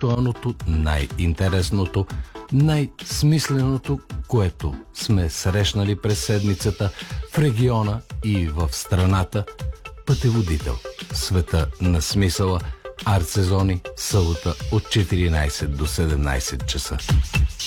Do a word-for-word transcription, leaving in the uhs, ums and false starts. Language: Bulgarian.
най-актуалното, най-интересното, най-смисленото, което сме срещнали през седмицата в региона и в страната. Пътеводител в света на смисъла. Арт сезони, събота от четиринайсет до седемнайсет часа.